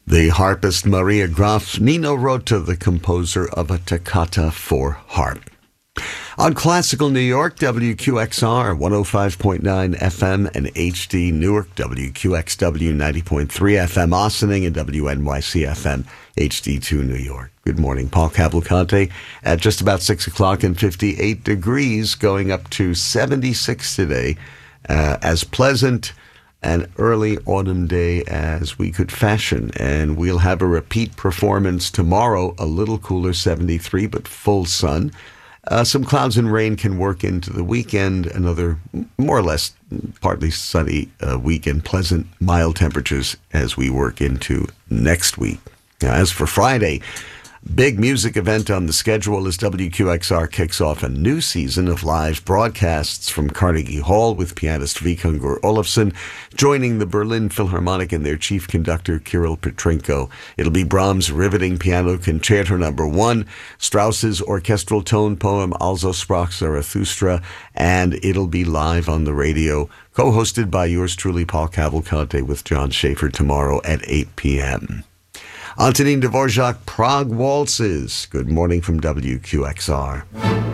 The harpist Maria Graf, Nino Rota, the composer of a toccata for harp. On Classical New York, WQXR 105.9 FM and HD Newark, WQXW 90.3 FM Ossining, and WNYC FM HD2 New York. Good morning. Paul Cavalcante at just about 6 o'clock and 58 degrees, going up to 76 today. As pleasant an early autumn day as we could fashion, and we'll have a repeat performance tomorrow, a little cooler, 73, but full sun. Some clouds and rain can work into the weekend. Another more or less partly sunny weekend, pleasant, mild temperatures as we work into next week. Now, as for Friday, big music event on the schedule as WQXR kicks off a new season of live broadcasts from Carnegie Hall with pianist Vikungur Olafsson joining the Berlin Philharmonic and their chief conductor Kirill Petrenko. It'll be Brahms' riveting piano concerto number 1, Strauss's orchestral tone poem Also sprach Zarathustra, and it'll be live on the radio, co-hosted by yours truly, Paul Cavalcante, with John Schaefer tomorrow at 8 p.m. Antonin Dvorak, Prague Waltzes. Good morning from WQXR.